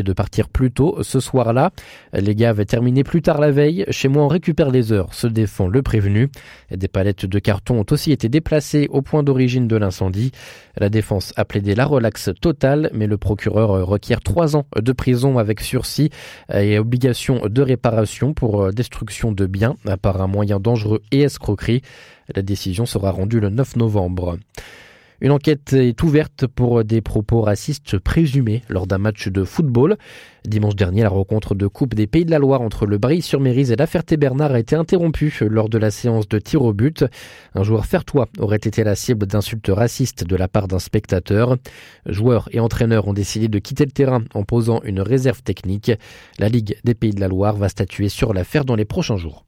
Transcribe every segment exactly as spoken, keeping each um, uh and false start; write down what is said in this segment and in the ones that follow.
de partir plus tôt ce soir-là. Les gars avaient terminé plus tard la veille. Chez moi, on récupère les heures, se défend le prévenu. Des palettes de carton ont aussi été déplacées au point d'origine de l'incendie. La défense a plaidé la relaxe totale, mais le procureur requiert trois ans de prison avec sursis et obligation de réparation pour destruction de biens par un moyen dangereux et escroquerie. La décision sera rendue le neuf novembre. Une enquête est ouverte pour des propos racistes présumés lors d'un match de football. Dimanche dernier, la rencontre de Coupe des Pays de la Loire entre le Bray-sur-Mérise et la Ferté-Bernard a été interrompue lors de la séance de tir au but. Un joueur fertois aurait été la cible d'insultes racistes de la part d'un spectateur. Joueurs et entraîneurs ont décidé de quitter le terrain en posant une réserve technique. La Ligue des Pays de la Loire va statuer sur l'affaire dans les prochains jours.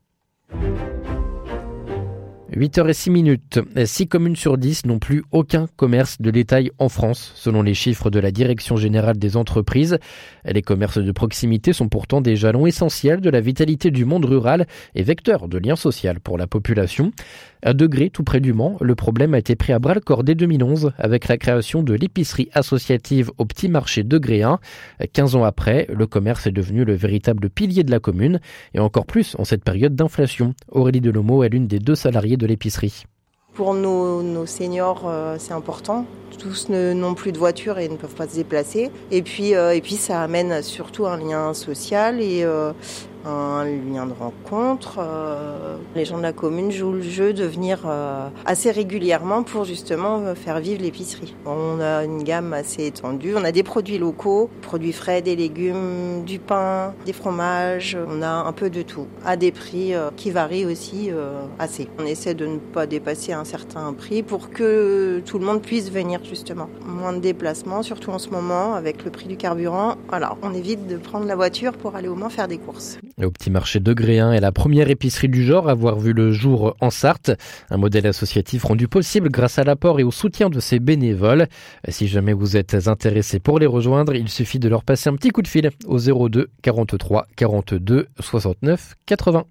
huit heures six minutes. six communes sur dix n'ont plus aucun commerce de détail en France, selon les chiffres de la Direction générale des entreprises. Les commerces de proximité sont pourtant des jalons essentiels de la vitalité du monde rural et vecteurs de lien social pour la population. À Degré, tout près du Mans, le problème a été pris à bras-le-corps dès deux mille onze avec la création de l'épicerie associative au petit marché Degré un. quinze ans après, le commerce est devenu le véritable pilier de la commune et encore plus en cette période d'inflation. Aurélie Delomo est l'une des deux salariées de l'épicerie. Pour nos, nos seniors, euh, c'est important. Tous ne, n'ont plus de voiture et ne peuvent pas se déplacer. Et puis, euh, et puis ça amène surtout un lien social et euh, un lien de rencontre. Euh, les gens de la commune jouent le jeu de venir euh, assez régulièrement pour justement faire vivre l'épicerie. On a une gamme assez étendue. On a des produits locaux, produits frais, des légumes, du pain, des fromages. On a un peu de tout, à des prix euh, qui varient aussi euh, assez. On essaie de ne pas dépasser un certain prix pour que tout le monde puisse venir justement. Moins de déplacements, surtout en ce moment avec le prix du carburant. Voilà, on évite de prendre la voiture pour aller au Mans faire des courses. Au petit marché Degré un est la première épicerie du genre à avoir vu le jour en Sarthe. Un modèle associatif rendu possible grâce à l'apport et au soutien de ses bénévoles. Si jamais vous êtes intéressé pour les rejoindre, il suffit de leur passer un petit coup de fil au zéro deux quarante-trois quarante-deux soixante-neuf quatre-vingts.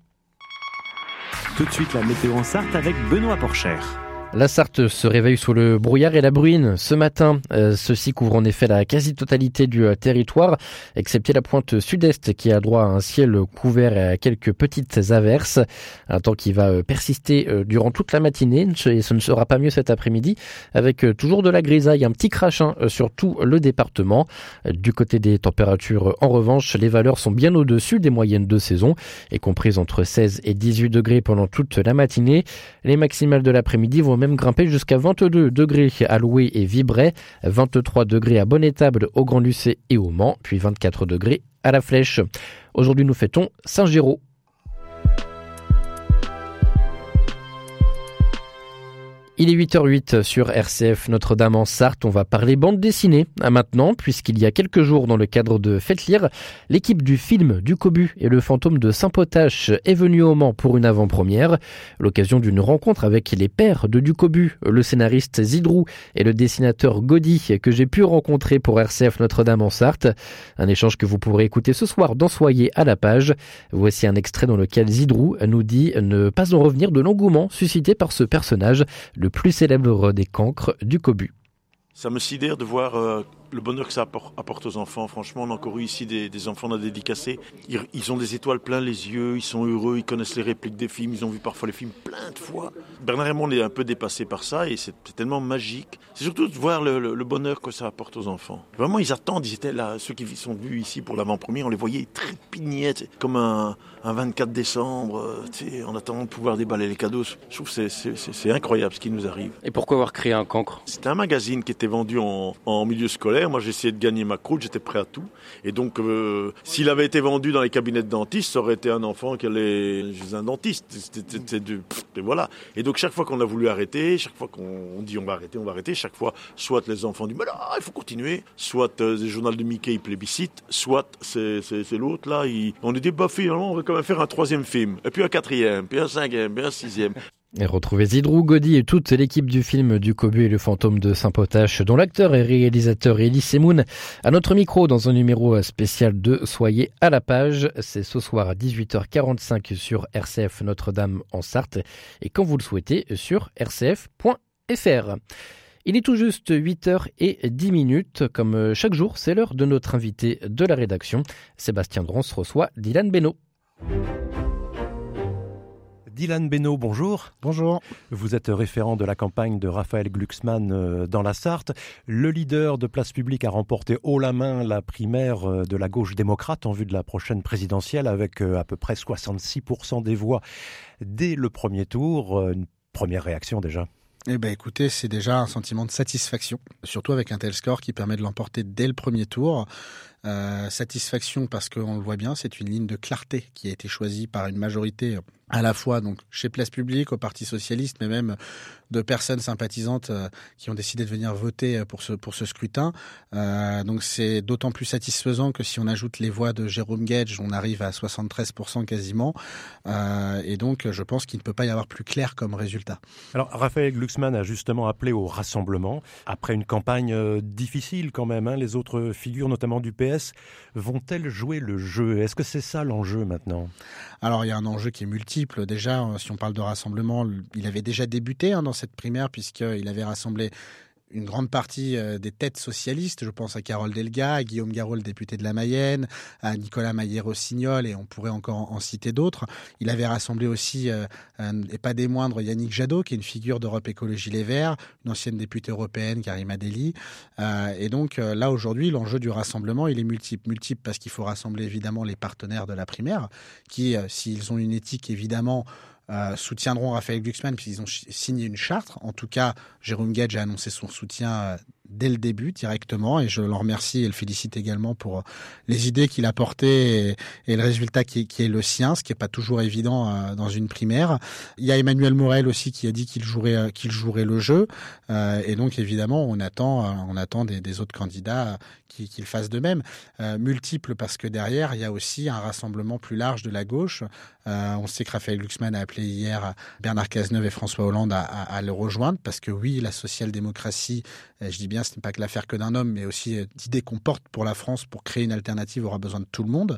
Tout de suite, la météo en Sarthe avec Benoît Porcher. La Sarthe se réveille sous le brouillard et la bruine ce matin. Euh, ceci couvre en effet la quasi-totalité du euh, territoire, excepté la pointe sud-est qui a droit à un ciel couvert et à quelques petites averses. Un temps qui va euh, persister euh, durant toute la matinée et ce ne sera pas mieux cet après-midi avec euh, toujours de la grisaille, un petit crachin euh, sur tout le département. Euh, du côté des températures, euh, en revanche, les valeurs sont bien au-dessus des moyennes de saison et comprises entre seize et dix-huit degrés pendant toute la matinée. Les maximales de l'après-midi vont même grimper jusqu'à vingt-deux degrés à Loué et Vibray, vingt-trois degrés à Bonnetable, au Grand-Lucé et au Mans, puis vingt-quatre degrés à La Flèche. Aujourd'hui, nous fêtons Saint-Géraud. Il est huit heures huit sur R C F Notre-Dame en Sarthe. On va parler bande dessinée à maintenant, puisqu'il y a quelques jours, dans le cadre de Faites lire, l'équipe du film du Cobu et le fantôme de Saint-Potache est venue au Mans pour une avant-première. L'occasion d'une rencontre avec les pères de Ducobu, le scénariste Zidrou et le dessinateur Gaudy, que j'ai pu rencontrer pour R C F Notre-Dame en Sarthe. Un échange que vous pourrez écouter ce soir dans Soyez à la page. Voici un extrait dans lequel Zidrou nous dit ne pas en revenir de l'engouement suscité par ce personnage, le plus célèbre des cancres du Cobu. Ça me sidère de voir euh, le bonheur que ça apporte aux enfants. Franchement, on a encore eu ici des, des enfants à dédicacer. Ils, ils ont des étoiles plein les yeux, ils sont heureux, ils connaissent les répliques des films, ils ont vu parfois les films plein de fois. Bernard Raymond est un peu dépassé par ça et c'est, c'est tellement magique. C'est surtout de voir le, le, le bonheur que ça apporte aux enfants. Vraiment, ils attendent, ils étaient là, ceux qui sont venus ici pour l'avant-première, on les voyait, ils trépignaient comme un, un vingt-quatre décembre, en attendant de pouvoir déballer les cadeaux. Je trouve que c'est, c'est, c'est, c'est incroyable ce qui nous arrive. Et pourquoi avoir créé un cancre ? C'était un magazine qui était vendu en, en milieu scolaire. Moi, j'essayais de gagner ma croûte, j'étais prêt à tout. Et donc, euh, s'il avait été vendu dans les cabinets de dentistes, ça aurait été un enfant qui allait chez un dentiste. C'était, c'était de, et voilà. Et donc, chaque fois qu'on a voulu arrêter, chaque fois qu'on dit on va arrêter, on va arrêter, chaque fois, soit les enfants disent mais là, il faut continuer, soit euh, les journaux de Mickey ils plébiscitent, soit c'est, c'est, c'est l'autre là. Il, on est dit bah finalement, on va quand même faire un troisième film, et puis un quatrième, puis un cinquième, puis un sixième. Et retrouvez Zidrou, Gaudy et toute l'équipe du film du Cobu et le fantôme de Saint-Potache, dont l'acteur et réalisateur Elie Semoun, à notre micro dans un numéro spécial de Soyez à la page. C'est ce soir à dix-huit heures quarante-cinq sur R C F Notre-Dame en Sarthe et quand vous le souhaitez sur r c f point f r. Il est tout juste huit heures dix minutes. Comme chaque jour, c'est l'heure de notre invité de la rédaction. Sébastien Drance reçoit Dylan Beno. Dylan Beno, bonjour. Bonjour. Vous êtes référent de la campagne de Raphaël Glucksmann dans la Sarthe. Le leader de Place Publique a remporté haut la main la primaire de la gauche démocrate en vue de la prochaine présidentielle avec à peu près soixante-six pour cent des voix dès le premier tour. Une première réaction déjà? Eh ben, écoutez, c'est déjà un sentiment de satisfaction, surtout avec un tel score qui permet de l'emporter dès le premier tour. Euh, satisfaction parce qu'on le voit bien, c'est une ligne de clarté qui a été choisie par une majorité à la fois donc chez Place Publique, au Parti Socialiste, mais même de personnes sympathisantes euh, qui ont décidé de venir voter pour ce pour ce scrutin. Euh, donc c'est d'autant plus satisfaisant que si on ajoute les voix de Jérôme Guedj, on arrive à soixante-treize pour cent quasiment. Euh, et donc je pense qu'il ne peut pas y avoir plus clair comme résultat. Alors Raphaël Glucksmann a justement appelé au rassemblement après une campagne euh, difficile quand même. Hein. Les autres figures, notamment du P S, vont-elles jouer le jeu? Est-ce que c'est ça l'enjeu maintenant? Alors il y a un enjeu qui est multiple. Déjà, si on parle de rassemblement, il avait déjà débuté hein, dans cette primaire puisqu'il avait rassemblé une grande partie des têtes socialistes. Je pense à Carole Delga, à Guillaume Garot, le député de la Mayenne, à Nicolas Maillé-Rossignol, et on pourrait encore en citer d'autres. Il avait rassemblé aussi, euh, et pas des moindres, Yannick Jadot, qui est une figure d'Europe Écologie Les Verts, une ancienne députée européenne, Karima Delli. Euh, et donc euh, là, aujourd'hui, l'enjeu du rassemblement, il est multiple. Multiple parce qu'il faut rassembler évidemment les partenaires de la primaire, qui, euh, s'ils ont une éthique, évidemment, Euh, soutiendront Raphaël Glucksmann puisqu'ils ont ch- signé une charte. En tout cas, Jérôme Guedj a annoncé son soutien euh, dès le début directement et je l'en remercie et le félicite également pour euh, les idées qu'il a portées et, et le résultat qui est, qui est le sien, ce qui n'est pas toujours évident euh, dans une primaire. Il y a Emmanuel Morel aussi qui a dit qu'il jouerait, euh, qu'il jouerait le jeu euh, et donc évidemment on attend, euh, on attend des, des autres candidats euh, qui, qu'ils fassent de même. Euh, multiples parce que derrière il y a aussi un rassemblement plus large de la gauche. Euh, on sait que Raphaël Glucksmann a appelé hier Bernard Cazeneuve et François Hollande à, à, à le rejoindre parce que oui, la social-démocratie, je dis bien, ce n'est pas que l'affaire que d'un homme, mais aussi d'idées qu'on porte pour la France, pour créer une alternative, aura besoin de tout le monde.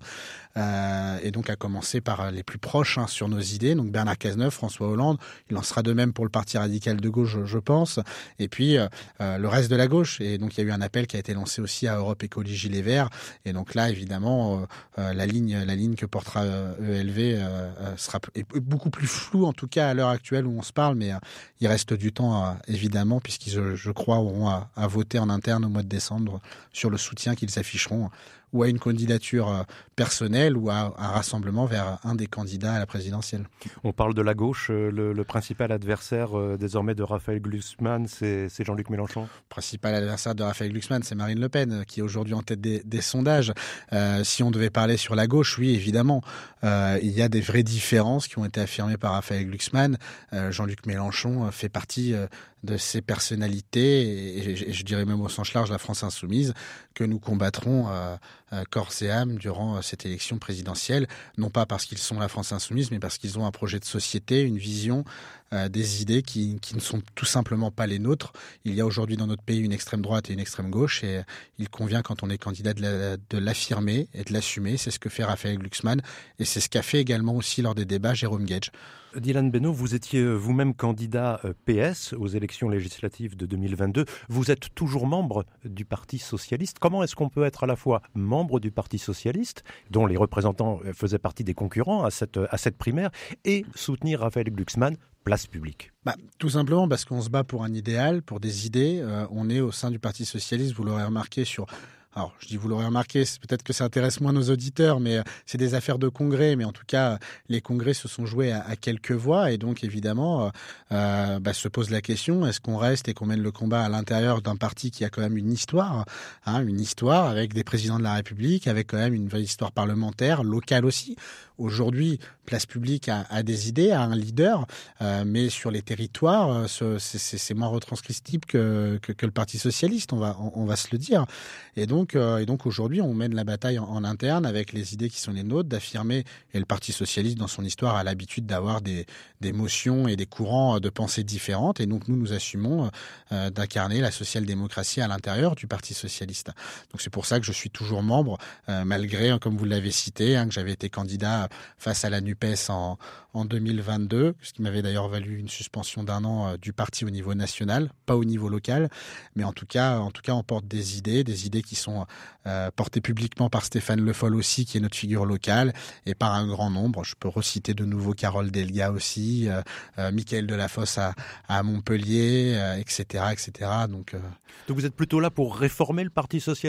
Euh, et donc à commencer par les plus proches hein, sur nos idées. Donc Bernard Cazeneuve, François Hollande, il en sera de même pour le Parti radical de gauche, je, je pense. Et puis euh, le reste de la gauche. Et donc il y a eu un appel qui a été lancé aussi à Europe Écologie Les Verts. Et donc là, évidemment, euh, la ligne, la ligne que portera euh, E L V euh, Euh, sera est beaucoup plus flou en tout cas à l'heure actuelle où on se parle, mais euh, il reste du temps euh, évidemment puisqu'ils je, je crois auront à, à voter en interne au mois de décembre sur le soutien qu'ils afficheront ou à une candidature euh, personnelle ou à un rassemblement vers un des candidats à la présidentielle. On parle de la gauche, le, le principal adversaire euh, désormais de Raphaël Glucksmann, c'est, c'est Jean-Luc Mélenchon. Le principal adversaire de Raphaël Glucksmann, c'est Marine Le Pen, qui est aujourd'hui en tête des, des sondages. Euh, si on devait parler sur la gauche, oui, évidemment, euh, il y a des vraies différences qui ont été affirmées par Raphaël Glucksmann. Euh, Jean-Luc Mélenchon fait partie euh, de ces personnalités, et, et, et je dirais même au sens large la France insoumise, que nous combattrons euh, euh, corps et âme durant euh, cette élection présidentielle, non pas parce qu'ils sont la France insoumise, mais parce qu'ils ont un projet de société, une vision, euh, des idées qui, qui ne sont tout simplement pas les nôtres. Il y a aujourd'hui dans notre pays une extrême droite et une extrême gauche, et euh, il convient quand on est candidat de, la, de l'affirmer et de l'assumer. C'est ce que fait Raphaël Glucksmann, et c'est ce qu'a fait également aussi lors des débats Jérôme Guedj. Dylan Beno, vous étiez vous-même candidat P S aux élections législatives de deux mille vingt-deux. Vous êtes toujours membre du Parti socialiste. Comment est-ce qu'on peut être à la fois membre du Parti socialiste, dont les représentants faisaient partie des concurrents à cette, à cette primaire, et soutenir Raphaël Glucksmann, Place Publique? Bah, tout simplement parce qu'on se bat pour un idéal, pour des idées. Euh, on est au sein du Parti socialiste, vous l'aurez remarqué, sur... Alors, je dis, vous l'aurez remarqué, c'est peut-être que ça intéresse moins nos auditeurs, mais c'est des affaires de congrès. Mais en tout cas, les congrès se sont joués à, à quelques voix. Et donc, évidemment, euh, bah, se pose la question, est-ce qu'on reste et qu'on mène le combat à l'intérieur d'un parti qui a quand même une histoire, hein, une histoire avec des présidents de la République, avec quand même une vraie histoire parlementaire, locale aussi. Aujourd'hui, Place Publique a, a des idées, a un leader, euh, mais sur les territoires, c'est, c'est, c'est moins retranscriptible que, que, que le Parti socialiste, on va, on, on va se le dire. Et donc, donc, euh, et donc aujourd'hui, on mène la bataille en, en interne avec les idées qui sont les nôtres, d'affirmer, et le Parti socialiste dans son histoire a l'habitude d'avoir des, des motions et des courants de pensée différentes, et donc nous, nous assumons euh, d'incarner la social-démocratie à l'intérieur du Parti socialiste. Donc c'est pour ça que je suis toujours membre, euh, malgré, comme vous l'avez cité, hein, que j'avais été candidat face à la NUPES en, en deux mille vingt-deux, ce qui m'avait d'ailleurs valu une suspension d'un an euh, du parti au niveau national, pas au niveau local, mais en tout cas, en tout cas, on porte des idées, des idées qui sont euh, portées publiquement par Stéphane Le Foll aussi, qui est notre figure locale, et par un grand nombre. Je peux reciter de nouveau Carole Delga aussi, euh, euh, Michael Delafosse à, à Montpellier, euh, et cetera, et cetera. Donc, euh... Donc vous êtes plutôt là pour réformer le Parti socialiste ?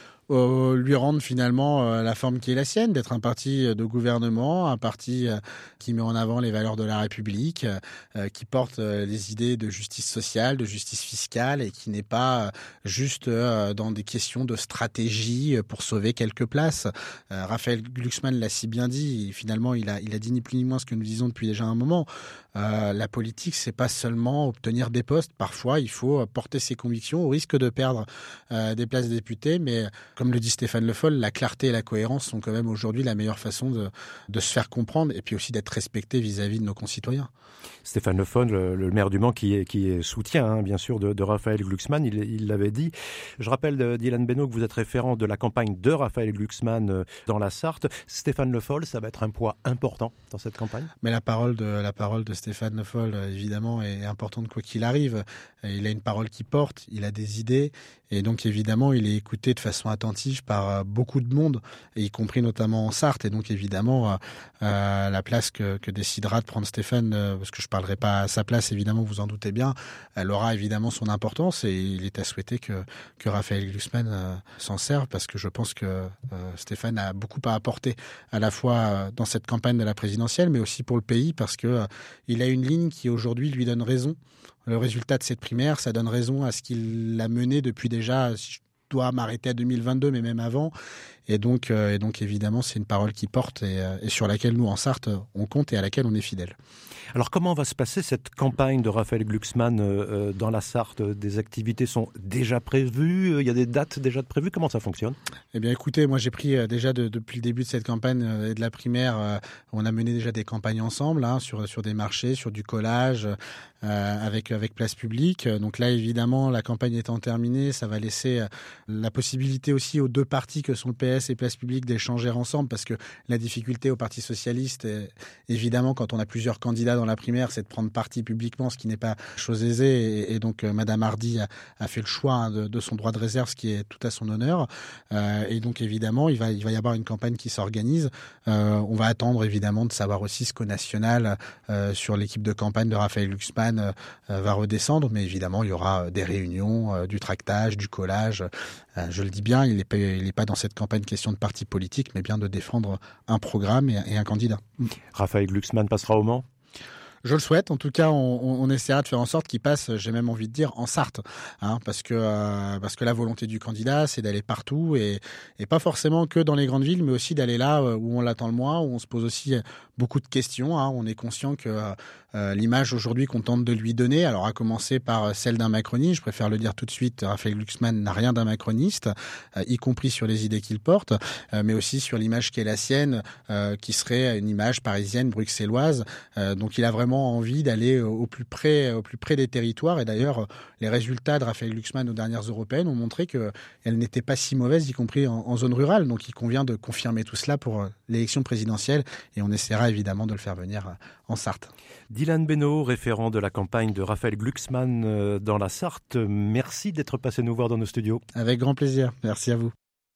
Euh, lui rendre finalement euh, la forme qui est la sienne, d'être un parti de gouvernement, un parti euh, qui met en avant les valeurs de la République, euh, qui porte euh, les idées de justice sociale, de justice fiscale, et qui n'est pas euh, juste euh, dans des questions de stratégie pour sauver quelques places. Euh, Raphaël Glucksmann l'a si bien dit, finalement il a, il a dit ni plus ni moins ce que nous disons depuis déjà un moment. Euh, la politique, c'est pas seulement obtenir des postes. Parfois, il faut porter ses convictions au risque de perdre euh, des places de députés. Mais comme le dit Stéphane Le Foll, la clarté et la cohérence sont quand même aujourd'hui la meilleure façon de, de se faire comprendre et puis aussi d'être respecté vis-à-vis de nos concitoyens. Stéphane Le Foll, le, le maire du Mans, qui est, qui est soutien, hein, bien sûr, de, de Raphaël Glucksmann, il, il l'avait dit. Je rappelle, de, Dylan Beno, que vous êtes référent de la campagne de Raphaël Glucksmann euh, dans la Sarthe. Stéphane Le Foll, ça va être un poids important dans cette campagne ? Mais la parole de, la parole de Stéphane Le Foll, évidemment, est importante quoi qu'il arrive. Il a une parole qui porte, il a des idées, et donc évidemment, il est écouté de façon attentive par beaucoup de monde, et y compris notamment en Sarthe. Et donc évidemment, euh, la place que, que décidera de prendre Stéphane, euh, parce que je parlerai pas à sa place, évidemment, vous en doutez bien, elle aura évidemment son importance, et il est à souhaiter que, que Raphaël Glucksmann euh, s'en serve, parce que je pense que euh, Stéphane a beaucoup à apporter, à la fois euh, dans cette campagne de la présidentielle, mais aussi pour le pays, parce que euh, il a une ligne qui aujourd'hui lui donne raison. Le résultat de cette primaire, ça donne raison à ce qu'il a mené depuis déjà, si je dois m'arrêter à deux mille vingt-deux, mais même avant. Et donc, euh, et donc évidemment, c'est une parole qui porte et, euh, et sur laquelle nous, en Sarthe, on compte et à laquelle on est fidèle. Alors, comment va se passer cette campagne de Raphaël Glucksmann euh, dans la Sarthe ? Des activités sont déjà prévues ? Il y a des dates déjà prévues ? Comment ça fonctionne ? Eh bien, écoutez, moi, j'ai pris euh, déjà de, depuis le début de cette campagne euh, et de la primaire, euh, on a mené déjà des campagnes ensemble, hein, sur sur des marchés, sur du collage, euh, avec avec place publique. Donc là, évidemment, la campagne étant terminée, ça va laisser euh, la possibilité aussi aux deux partis que sont le P S et Place Publique d'échanger ensemble, parce que la difficulté au Parti socialiste, est, évidemment, quand on a plusieurs candidats dans la primaire, c'est de prendre parti publiquement, ce qui n'est pas chose aisée. Et, et donc, euh, Madame Hardy a, a fait le choix, hein, de, de son droit de réserve, ce qui est tout à son honneur. Euh, et donc, évidemment, il va, il va y avoir une campagne qui s'organise. Euh, on va attendre, évidemment, de savoir aussi ce qu'au national, euh, sur l'équipe de campagne de Raphaël Glucksmann, euh, va redescendre. Mais évidemment, il y aura des réunions, euh, du tractage, du collage. Euh, je le dis bien, il n'est pas, il n'est pas dans cette campagne question de parti politique, mais bien de défendre un programme et, et un candidat. Raphaël Glucksmann passera au Mans ? Je le souhaite. En tout cas, on, on essaiera de faire en sorte qu'il passe, j'ai même envie de dire, en Sarthe, hein, parce que euh, parce que la volonté du candidat, c'est d'aller partout et, et pas forcément que dans les grandes villes, mais aussi d'aller là où on l'attend le moins, où on se pose aussi beaucoup de questions. Hein. On est conscient que euh, l'image aujourd'hui qu'on tente de lui donner, alors à commencer par celle d'un macroniste, je préfère le dire tout de suite, Raphaël Glucksmann n'a rien d'un macroniste, euh, y compris sur les idées qu'il porte, euh, mais aussi sur l'image qui est la sienne, euh, qui serait une image parisienne, bruxelloise. Euh, donc il a vraiment envie d'aller au plus près, au plus près des territoires. Et d'ailleurs, les résultats de Raphaël Glucksmann aux dernières européennes ont montré qu'elle n'était pas si mauvaise, y compris en, en zone rurale. Donc il convient de confirmer tout cela pour l'élection présidentielle. Et on essaiera évidemment de le faire venir en Sarthe. Dylan Beno, référent de la campagne de Raphaël Glucksmann dans la Sarthe. Merci d'être passé nous voir dans nos studios. Avec grand plaisir. Merci à vous.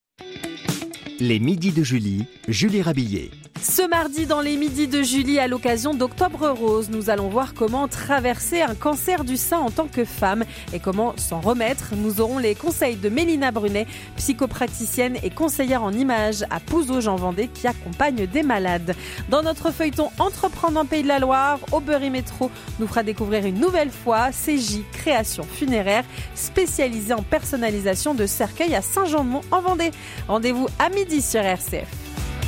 Les midis de Julie, Julie Rabillet. Ce mardi, dans les midis de Julie, à l'occasion d'Octobre Rose, nous allons voir comment traverser un cancer du sein en tant que femme et comment s'en remettre. Nous aurons les conseils de Mélina Brunet, psychopraticienne et conseillère en images à Pouzeau-Jean-Vendée qui accompagne des malades. Dans notre feuilleton Entreprendre en Pays de la Loire, Aubery Métro nous fera découvrir une nouvelle fois C J Création Funéraire, spécialisée en personnalisation de cercueils à Saint-Jean-de-Mont en Vendée. Rendez-vous à midi sur R C F.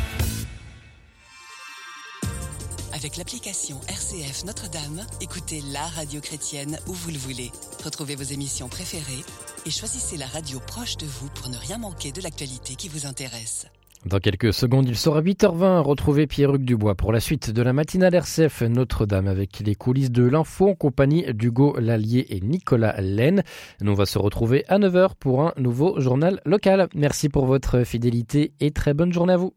Avec l'application R C F Notre-Dame, écoutez la radio chrétienne où vous le voulez. Retrouvez vos émissions préférées et choisissez la radio proche de vous pour ne rien manquer de l'actualité qui vous intéresse. Dans quelques secondes, il sera huit heures vingt. Retrouvez Pierre-Hugues Dubois pour la suite de la matinale R C F Notre-Dame avec les coulisses de l'info en compagnie d'Hugo Lallier et Nicolas Laine. Nous, on va se retrouver à neuf heures pour un nouveau journal local. Merci pour votre fidélité et très bonne journée à vous.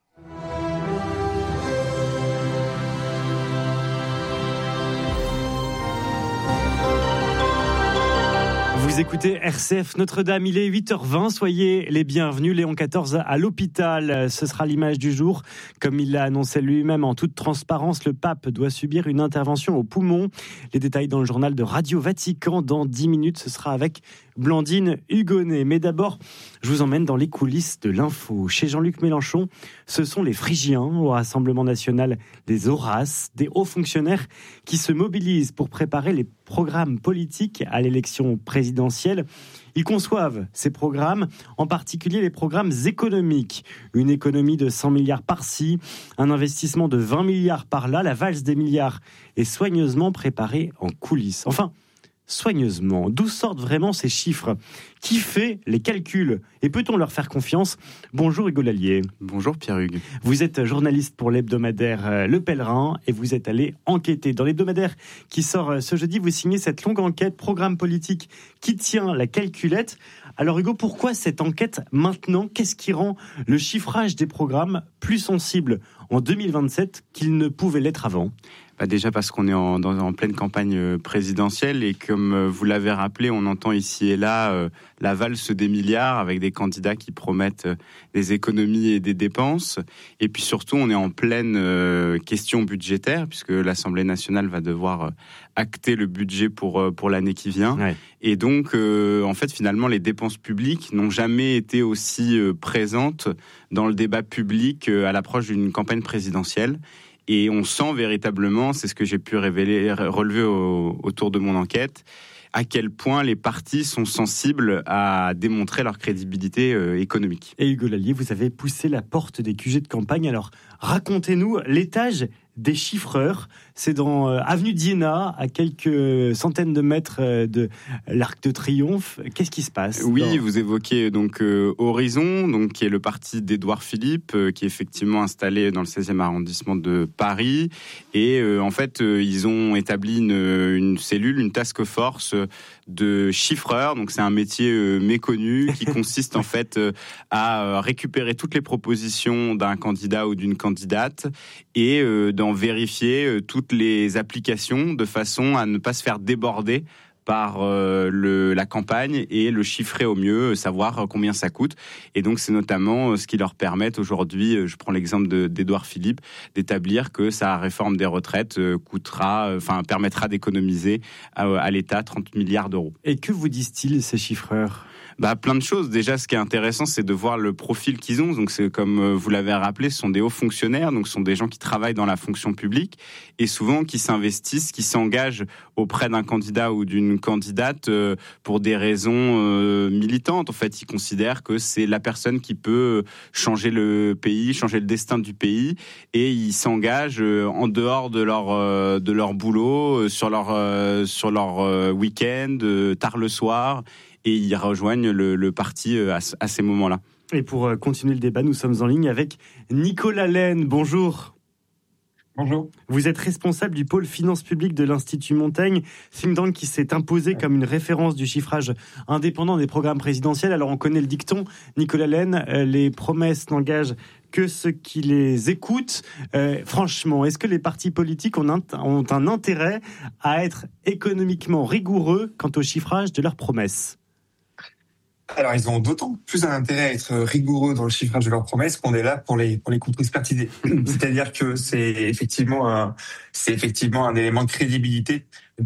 Vous écoutez R C F Notre-Dame, il est huit heures vingt, soyez les bienvenus. Léon quatorze à l'hôpital, ce sera l'image du jour. Comme il l'a annoncé lui-même en toute transparence, le pape doit subir une intervention au poumon. Les détails dans le journal de Radio Vatican dans dix minutes, ce sera avec Blandine Hugonnet. Mais d'abord, je vous emmène dans les coulisses de l'info. Chez Jean-Luc Mélenchon, ce sont les Phrygiens au Rassemblement National, des Horaces, des hauts fonctionnaires qui se mobilisent pour préparer les programmes politiques à l'élection présidentielle. Ils conçoivent ces programmes, en particulier les programmes économiques. Une économie de cent milliards par-ci, un investissement de vingt milliards par-là. La valse des milliards est soigneusement préparée en coulisses. Enfin, soigneusement. D'où sortent vraiment ces chiffres ? Qui fait les calculs ? Et peut-on leur faire confiance ? Bonjour Hugo Lallier. Bonjour Pierre-Hugues. Vous êtes journaliste pour l'hebdomadaire Le Pèlerin et vous êtes allé enquêter. Dans l'hebdomadaire qui sort ce jeudi, vous signez cette longue enquête, programme politique qui tient la calculette. Alors Hugo, pourquoi cette enquête maintenant ? Qu'est-ce qui rend le chiffrage des programmes plus sensible en deux mille vingt-sept qu'il ne pouvait l'être avant ? Bah déjà parce qu'on est en, dans, en pleine campagne présidentielle et comme vous l'avez rappelé, on entend ici et là euh, la valse des milliards avec des candidats qui promettent euh, des économies et des dépenses. Et puis surtout, on est en pleine euh, question budgétaire puisque l'Assemblée nationale va devoir euh, acter le budget pour, euh, pour l'année qui vient. Ouais. Et donc, euh, en fait, finalement, les dépenses publiques n'ont jamais été aussi euh, présentes dans le débat public euh, à l'approche d'une campagne présidentielle. Et on sent véritablement, c'est ce que j'ai pu révéler, relever au, autour de mon enquête, à quel point les partis sont sensibles à démontrer leur crédibilité euh, économique. Et Hugo Lallier, vous avez poussé la porte des Q G de campagne. Alors, racontez-nous l'étage des chiffreurs. C'est dans euh, avenue d'Iéna, à quelques centaines de mètres euh, de l'Arc de Triomphe. Qu'est-ce qui se passe ? Oui, dans... vous évoquez donc euh, Horizon, donc qui est le parti d'Édouard Philippe, euh, qui est effectivement installé dans le seizième arrondissement de Paris. Et euh, en fait, euh, ils ont établi une, une cellule, une task force de chiffreurs. Donc c'est un métier euh, méconnu qui consiste en fait euh, à récupérer toutes les propositions d'un candidat ou d'une candidate et euh, d'en vérifier euh, toutes les applications de façon à ne pas se faire déborder par euh, le, la campagne et le chiffrer au mieux, savoir combien ça coûte. Et donc, c'est notamment ce qui leur permet aujourd'hui, je prends l'exemple de, d'Édouard Philippe, d'établir que sa réforme des retraites euh, coûtera, enfin, permettra d'économiser à, à l'État trente milliards d'euros. Et que vous disent-ils, ces chiffreurs ? Bah, plein de choses. Déjà, ce qui est intéressant, c'est de voir le profil qu'ils ont. Donc, c'est comme vous l'avez rappelé, ce sont des hauts fonctionnaires, donc ce sont des gens qui travaillent dans la fonction publique et souvent qui s'investissent, qui s'engagent auprès d'un candidat ou d'une candidate euh, pour des raisons euh, militantes. En fait, ils considèrent que c'est la personne qui peut changer le pays, changer le destin du pays, et ils s'engagent euh, en dehors de leur euh, de leur boulot, euh, sur leur euh, sur leur euh, week-end, euh, tard le soir. Et ils rejoignent le, le parti à, à ces moments-là. Et pour continuer le débat, nous sommes en ligne avec Nicolas Laine. Bonjour. Bonjour. Vous êtes responsable du pôle finances publiques de l'Institut Montaigne, think tank qui s'est imposé comme une référence du chiffrage indépendant des programmes présidentiels. Alors on connaît le dicton, Nicolas Laine, les promesses n'engagent que ceux qui les écoutent. Euh, franchement, est-ce que les partis politiques ont un, ont un intérêt à être économiquement rigoureux quant au chiffrage de leurs promesses ? Alors, ils ont d'autant plus un intérêt à être rigoureux dans le chiffrage de leurs promesses qu'on est là pour les pour les contre-expertiser. C'est-à-dire que c'est effectivement un c'est effectivement un élément de crédibilité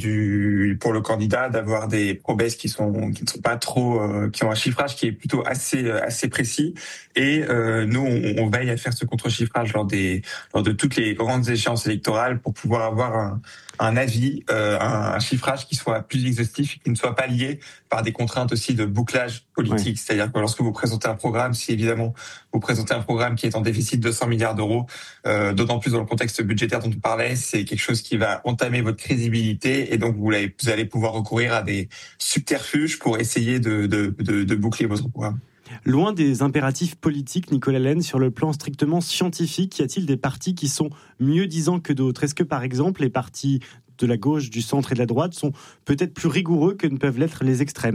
du pour le candidat d'avoir des promesses qui sont qui ne sont pas trop euh, qui ont un chiffrage qui est plutôt assez assez précis. Et euh, nous, on, on veille à faire ce contre-chiffrage lors des lors de toutes les grandes échéances électorales pour pouvoir avoir un un avis, euh, un, un chiffrage qui soit plus exhaustif et qui ne soit pas lié par des contraintes aussi de bouclage politique. Oui. C'est-à-dire que lorsque vous présentez un programme, si évidemment vous présentez un programme qui est en déficit de cent milliards d'euros, euh, d'autant plus dans le contexte budgétaire dont on parlait, c'est quelque chose qui va entamer votre crédibilité et donc vous allez, vous allez pouvoir recourir à des subterfuges pour essayer de, de, de, de boucler votre programme. Loin des impératifs politiques, Nicolas Laine, sur le plan strictement scientifique, y a-t-il des partis qui sont mieux disants que d'autres ? Est-ce que par exemple les partis de la gauche, du centre et de la droite sont peut-être plus rigoureux que ne peuvent l'être les extrêmes ?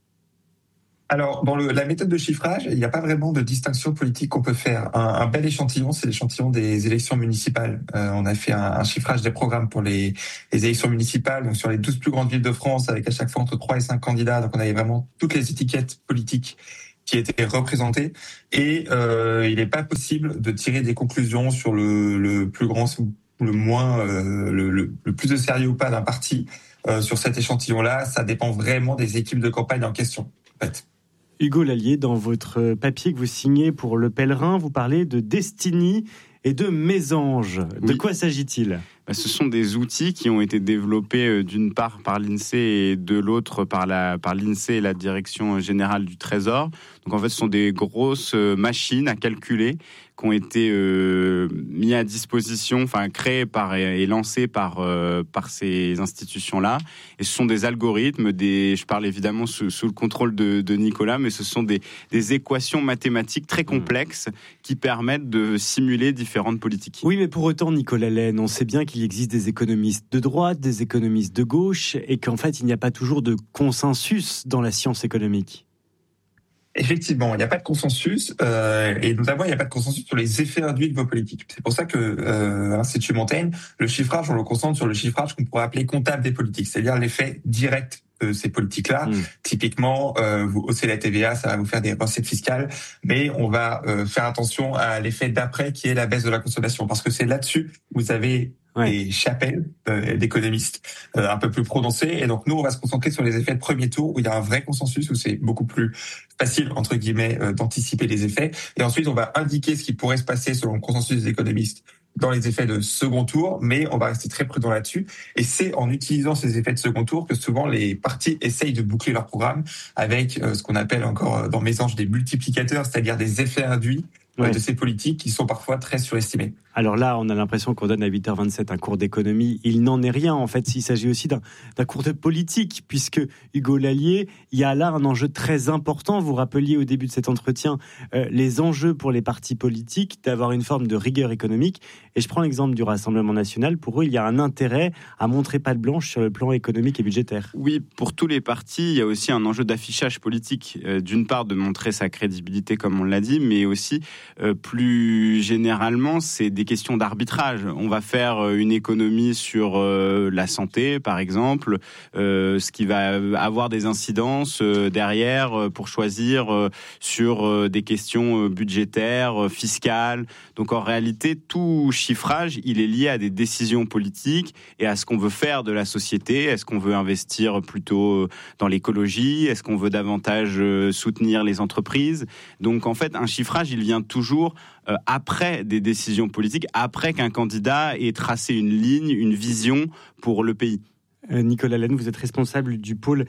Alors, dans le, la méthode de chiffrage, il n'y a pas vraiment de distinction politique qu'on peut faire. Un, un bel échantillon, c'est l'échantillon des élections municipales. Euh, on a fait un, un chiffrage des programmes pour les, les élections municipales, donc sur les douze plus grandes villes de France, avec à chaque fois entre trois et cinq candidats. Donc, on avait vraiment toutes les étiquettes politiques qui étaient représentées. Et euh, il n'est pas possible de tirer des conclusions sur le, le plus grand ou le moins, euh, le, le, le plus de sérieux ou pas d'un parti euh, sur cet échantillon-là. Ça dépend vraiment des équipes de campagne en question, en fait. Hugo Lallier, dans votre papier que vous signez pour Le Pèlerin, vous parlez de Destiny et de Mésange. De oui. quoi s'agit-il ? Bah, ce sont des outils qui ont été développés euh, d'une part par l'INSEE et de l'autre par, la, par l'INSEE et la Direction Générale du Trésor. Donc en fait, ce sont des grosses euh, machines à calculer qui ont été euh, mis à disposition, enfin créées par et lancées par euh, par ces institutions-là. Et ce sont des algorithmes, des, je parle évidemment sous, sous le contrôle de, de Nicolas, mais ce sont des, des équations mathématiques très complexes qui permettent de simuler différentes politiques. Oui, mais pour autant, Nicolas Laine, on sait bien qu'il existe des économistes de droite, des économistes de gauche, et qu'en fait, il n'y a pas toujours de consensus dans la science économique. Effectivement, il n'y a pas de consensus, euh, et notamment il n'y a pas de consensus sur les effets induits de vos politiques. C'est pour ça que euh, l'Institut Montaigne, le chiffrage, on le concentre sur le chiffrage qu'on pourrait appeler comptable des politiques, c'est-à-dire l'effet direct de ces politiques-là. Mmh. Typiquement, euh, vous haussez la T V A, ça va vous faire des recettes fiscales, mais on va euh, faire attention à l'effet d'après qui est la baisse de la consommation, parce que c'est là-dessus que vous avez Ouais. des chapelles euh, d'économistes euh, un peu plus prononcées. Et donc, nous, on va se concentrer sur les effets de premier tour où il y a un vrai consensus, où c'est beaucoup plus facile, entre guillemets, euh, d'anticiper les effets. Et ensuite, on va indiquer ce qui pourrait se passer selon le consensus des économistes dans les effets de second tour, mais on va rester très prudent là-dessus. Et c'est en utilisant ces effets de second tour que souvent les partis essayent de boucler leur programme avec euh, ce qu'on appelle encore dans Mésange des multiplicateurs, c'est-à-dire des effets induits ouais. de ces politiques qui sont parfois très surestimés. Alors là, on a l'impression qu'on donne à huit heures vingt-sept un cours d'économie. Il n'en est rien, en fait. Il s'agit aussi d'un, d'un cours de politique, puisque Hugo Lallier, il y a là un enjeu très important. Vous rappeliez au début de cet entretien euh, les enjeux pour les partis politiques d'avoir une forme de rigueur économique. Et je prends l'exemple du Rassemblement national. Pour eux, il y a un intérêt à montrer patte blanche sur le plan économique et budgétaire. Oui, pour tous les partis, il y a aussi un enjeu d'affichage politique. Euh, d'une part, de montrer sa crédibilité, comme on l'a dit, mais aussi, euh, plus généralement, c'est des questions d'arbitrage. On va faire une économie sur euh, la santé, par exemple, euh, ce qui va avoir des incidences euh, derrière euh, pour choisir euh, sur euh, des questions budgétaires, euh, fiscales. Donc en réalité, tout chiffrage, il est lié à des décisions politiques et à ce qu'on veut faire de la société. Est-ce qu'on veut investir plutôt dans l'écologie ? Est-ce qu'on veut davantage euh, soutenir les entreprises ? Donc en fait, un chiffrage, il vient toujours euh, après des décisions politiques, après qu'un candidat ait tracé une ligne, une vision pour le pays. Nicolas Laine, vous êtes responsable du pôle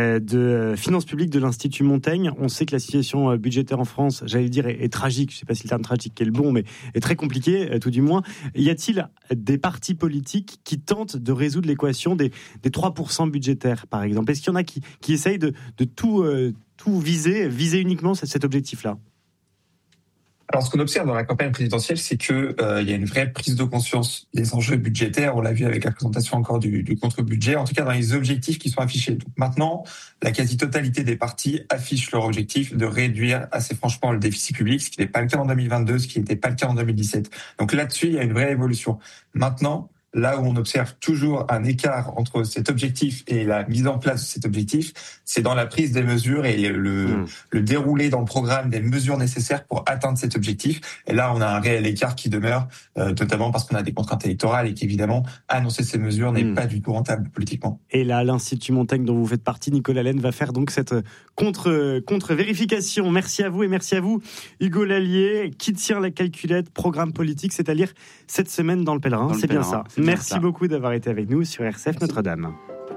de finances publiques de l'Institut Montaigne. On sait que la situation budgétaire en France, j'allais dire, est, est tragique. Je ne sais pas si le terme tragique est le bon, mais est très compliquée, tout du moins. Y a-t-il des partis politiques qui tentent de résoudre l'équation des, des trois pour cent budgétaires, par exemple ? Est-ce qu'il y en a qui, qui essayent de, de tout, euh, tout viser, viser uniquement cet objectif-là ? Alors, ce qu'on observe dans la campagne présidentielle, c'est que euh, il y a une vraie prise de conscience des enjeux budgétaires. On l'a vu avec la présentation encore du, du contre-budget, en tout cas dans les objectifs qui sont affichés. Donc maintenant, la quasi-totalité des partis affichent leur objectif de réduire assez franchement le déficit public, ce qui n'est pas le cas en deux mille vingt-deux, ce qui n'était pas le cas en deux mille dix-sept. Donc là-dessus, il y a une vraie évolution. Maintenant, là où on observe toujours un écart entre cet objectif et la mise en place de cet objectif, c'est dans la prise des mesures et le, le, mmh. le déroulé dans le programme des mesures nécessaires pour atteindre cet objectif. Et là, on a un réel écart qui demeure, euh, notamment parce qu'on a des contraintes électorales et qu'évidemment, annoncer ces mesures n'est mmh. pas du tout rentable politiquement. Et là, l'Institut Montaigne dont vous faites partie, Nicolas Laine, va faire donc cette contre, contre-vérification. Merci à vous et merci à vous, Hugo Lallier, qui tient la calculette programme politique, c'est-à-dire cette semaine dans le Pèlerin. Dans le c'est Pèlerin, bien ça. C'est Merci bien beaucoup d'avoir été avec nous sur R C F Merci. Notre-Dame.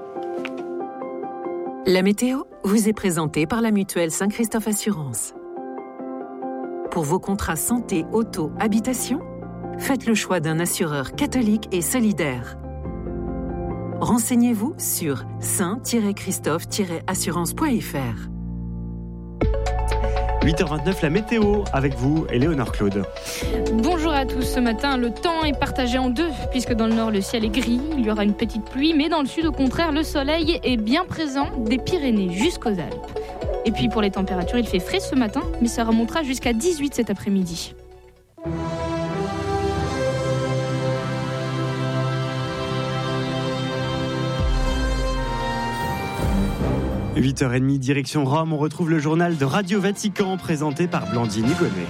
La météo vous est présentée par la Mutuelle Saint-Christophe Assurance. Pour vos contrats santé, auto, habitation, faites le choix d'un assureur catholique et solidaire. Renseignez-vous sur saint tiret christophe tiret assurance point f r. huit heures vingt-neuf, la météo avec vous, Éléonore Claude. Bonjour à tous. Ce matin, le temps est partagé en deux, puisque dans le nord, le ciel est gris. Il y aura une petite pluie, mais dans le sud, au contraire, le soleil est bien présent des Pyrénées jusqu'aux Alpes. Et puis pour les températures, il fait frais ce matin, mais ça remontera jusqu'à dix-huit cet après-midi. huit heures trente, direction Rome, on retrouve le journal de Radio Vatican présenté par Blandine Hugonnet.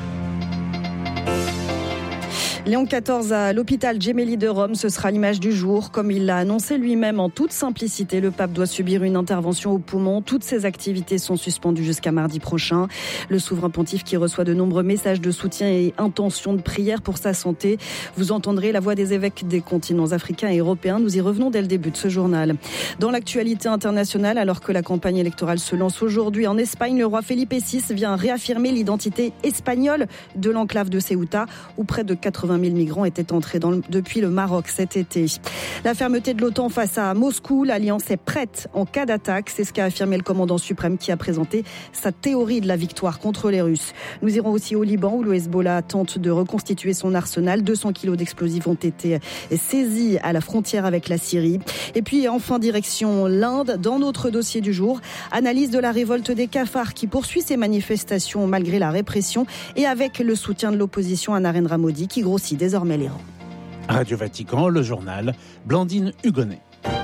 Léon quatorze à l'hôpital Gemelli de Rome, ce sera l'image du jour. Comme il l'a annoncé lui-même en toute simplicité, le pape doit subir une intervention au poumon. Toutes ses activités sont suspendues jusqu'à mardi prochain. Le souverain pontife qui reçoit de nombreux messages de soutien et intentions de prière pour sa santé. Vous entendrez la voix des évêques des continents africains et européens. Nous y revenons dès le début de ce journal. Dans l'actualité internationale, alors que la campagne électorale se lance aujourd'hui en Espagne, le roi Felipe six vient réaffirmer l'identité espagnole de l'enclave de Ceuta, où près de quatre-vingt mille migrants étaient entrés dans le, depuis le Maroc cet été. La fermeté de l'OTAN face à Moscou, l'alliance est prête en cas d'attaque. C'est ce qu'a affirmé le commandant suprême qui a présenté sa théorie de la victoire contre les Russes. Nous irons aussi au Liban où le Hezbollah tente de reconstituer son arsenal. deux cents kilos d'explosifs ont été saisis à la frontière avec la Syrie. Et puis enfin direction l'Inde. Dans notre dossier du jour, analyse de la révolte des cafards qui poursuit ses manifestations malgré la répression et avec le soutien de l'opposition à Narendra Modi qui grossit désormais les rangs. Radio Vatican, le journal, Blandine Hugonnet.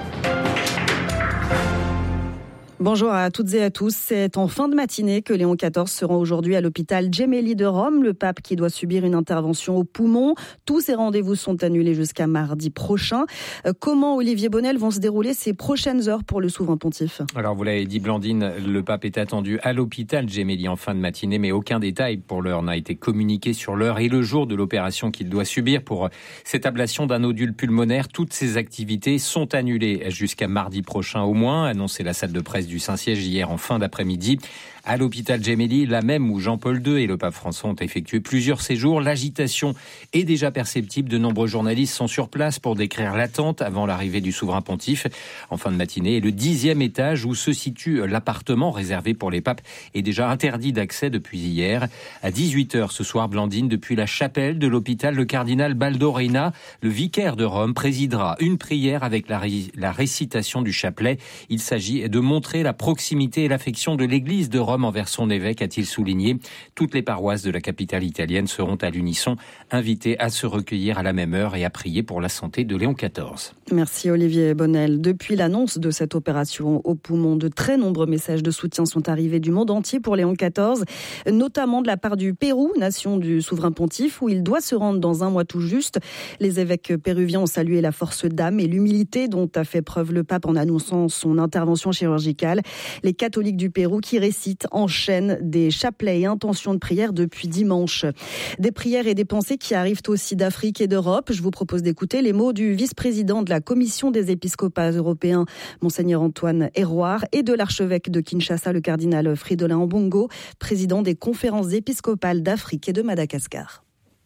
Bonjour à toutes et à tous. C'est en fin de matinée que Léon quatorze se rend aujourd'hui à l'hôpital Gemelli de Rome, le pape qui doit subir une intervention au poumon. Tous ces rendez-vous sont annulés jusqu'à mardi prochain. Comment, Olivier Bonnel, vont se dérouler ces prochaines heures pour le souverain pontife ? Alors, vous l'avez dit, Blandine, le pape est attendu à l'hôpital Gemelli en fin de matinée, mais aucun détail pour l'heure n'a été communiqué sur l'heure et le jour de l'opération qu'il doit subir pour cette ablation d'un nodule pulmonaire. Toutes ces activités sont annulées jusqu'à mardi prochain au moins, annoncé la salle de presse du Saint-Siège hier en fin d'après-midi. À l'hôpital Gemelli, là même où Jean-Paul deux et le pape François ont effectué plusieurs séjours, l'agitation est déjà perceptible. De nombreux journalistes sont sur place pour décrire l'attente avant l'arrivée du souverain pontife en fin de matinée. Et le dixième étage où se situe l'appartement réservé pour les papes est déjà interdit d'accès depuis hier. À dix-huit heures ce soir, Blandine, depuis la chapelle de l'hôpital, le cardinal Baldo Reina, le vicaire de Rome, présidera une prière avec la, ré- la récitation du chapelet. Il s'agit de montrer la proximité et l'affection de l'Église de Rome envers son évêque, a-t-il souligné. Toutes les paroisses de la capitale italienne seront à l'unisson invitées à se recueillir à la même heure et à prier pour la santé de Léon quatorze. Merci Olivier Bonnel. Depuis l'annonce de cette opération au poumon, de très nombreux messages de soutien sont arrivés du monde entier pour Léon quatorze, notamment de la part du Pérou, nation du souverain pontife, où il doit se rendre dans un mois tout juste. Les évêques péruviens ont salué la force d'âme et l'humilité dont a fait preuve le pape en annonçant son intervention chirurgicale. Les catholiques du Pérou qui récitent en chaîne des chapelets et intentions de prière depuis dimanche. Des prières et des pensées qui arrivent aussi d'Afrique et d'Europe. Je vous propose d'écouter les mots du vice-président de la Commission des épiscopats européens, Monseigneur Antoine Héroard, et de l'archevêque de Kinshasa, le cardinal Fridolin Ambongo, président des conférences épiscopales d'Afrique et de Madagascar.